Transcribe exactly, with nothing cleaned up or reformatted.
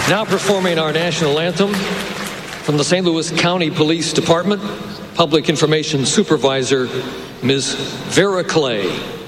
Now performing our national anthem from the Saint Louis County Police Department, Public Information Supervisor, Miz Vera Clay.